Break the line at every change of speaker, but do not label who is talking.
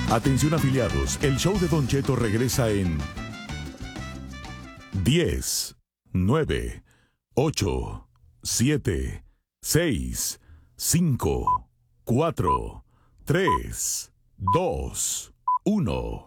Atención afiliados, el show de Don Cheto regresa en 10, 9, 8, 7, 6, 5, 4, 3, 2, 1.